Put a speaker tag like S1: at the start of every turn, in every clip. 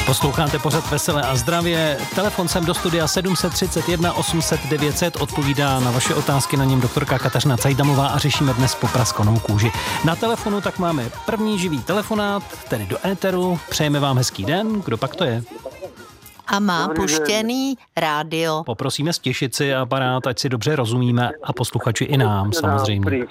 S1: Posloucháte pořad Veselé a zdravě. Telefon sem do studia 731 800 900 odpovídá na vaše otázky, na něm doktorka Kateřina Cajdamová a řešíme dnes popraskanou kůži. Na telefonu tak máme první živý telefonát, tedy do éteru. Přejeme vám hezký den. Kdo pak to je?
S2: A má puštěný rádio.
S1: Poprosíme stěšit si aparát, ať si dobře rozumíme a posluchači i nám samozřejmě.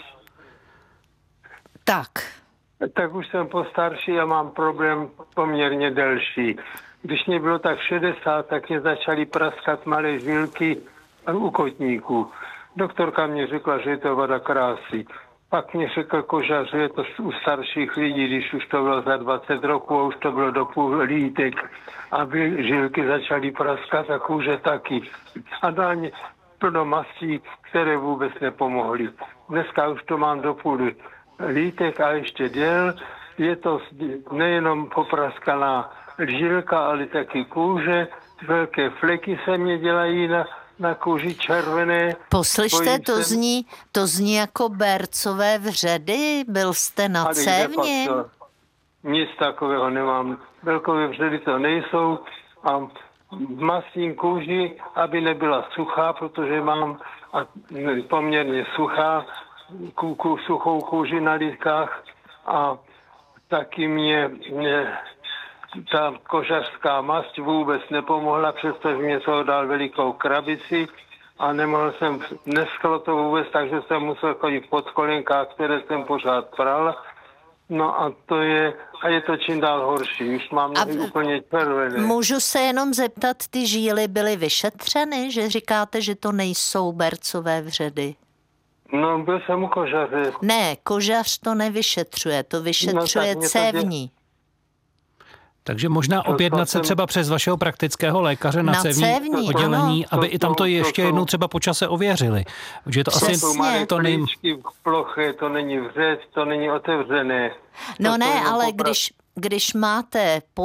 S3: Tak už jsem postarší a mám problém poměrně delší. Když mě bylo tak 60, tak mě začaly praskat malé žilky u kotníků. Doktorka mě řekla, že je to vada krásy. Pak mě řekl kožař, že je to u starších lidí, když už to bylo za 20 roků a už to bylo do půl lítek, aby žilky začaly praskat a kůže taky. A dále plno mastí, které vůbec nepomohly. Dneska už to mám do půl lítek a ještě děl. Je to nejenom popraskaná žilka, ale taky kůže. Velké fleky se mě dělají na kůži červené.
S2: Poslyšte, to zní jako bercové vředy? Byl jste na cévně?
S3: Nic takového nemám. Velkové vředy to nejsou. A mastím kůži, aby nebyla suchá, protože mám poměrně suchou kůži na lítkách a taky mě ta kožařská mast vůbec nepomohla, přestože mě toho dal velikou krabici a nemohl jsem, neschlo to vůbec, takže jsem musel chodit v podkolenkách, které jsem pořád pral. No a je to čím dál horší, už mám nohy úplně červené.
S2: Můžu se jenom zeptat, ty žíly byly vyšetřeny, že říkáte, že to nejsou bercové vředy?
S3: No, byl jsem u kožaře.
S2: Ne, kožař to nevyšetřuje, to vyšetřuje cévní.
S1: Takže možná objednat se třeba přes vašeho praktického lékaře na cévní oddělení, aby i tam to ještě jednou třeba po čase ověřili. Že to asi
S3: to není ploché, to není vřed, to není otevřené.
S2: No ne, ale když máte